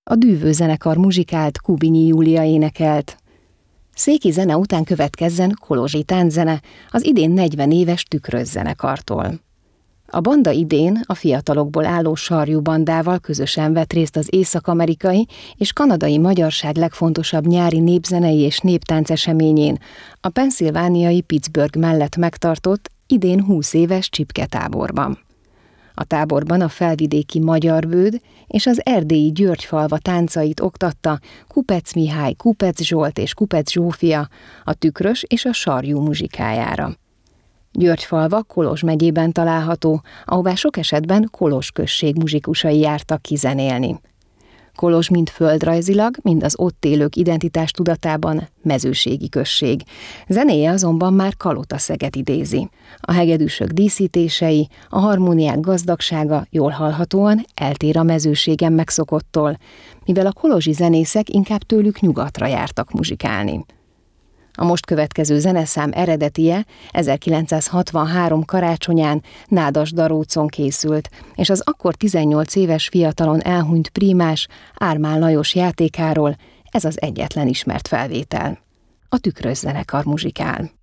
A Dűvő zenekar muzsikált, Kubinyi Júlia énekelt. Széki zene után következzen kolozsi tánczene az idén 40 éves Tükrös zenekartól. A banda idén a fiatalokból álló Sarjú bandával közösen vett részt az észak-amerikai és kanadai magyarság legfontosabb nyári népzenei és néptánc eseményén, a pennsylvániai Pittsburgh mellett megtartott, idén 20 éves csipketáborban. A táborban a felvidéki Magyarbőd és az erdélyi Györgyfalva táncait oktatta Kupec Mihály, Kupec Zsolt és Kupec Zsófia a Tükrös és a Sarjú muzsikájára. Györgyfalva Kolozs megyében található, ahová sok esetben Kolozs község muzsikusai jártak kizenélni. Kolozs mind földrajzilag, mind az ott élők identitás tudatában mezőségi község. Zenéje azonban már Kalota-Szeget idézi. A hegedűsök díszítései, a harmóniák gazdagsága jól hallhatóan eltér a mezőségen megszokottól, mivel a kolozsi zenészek inkább tőlük nyugatra jártak muzsikálni. A most következő zeneszám eredetie 1963 karácsonyán Nádas-Darócon készült, és az akkor 18 éves fiatalon elhunyt prímás Ármán Lajos játékáról ez az egyetlen ismert felvétel. A Tükrös zenekar muzsikál.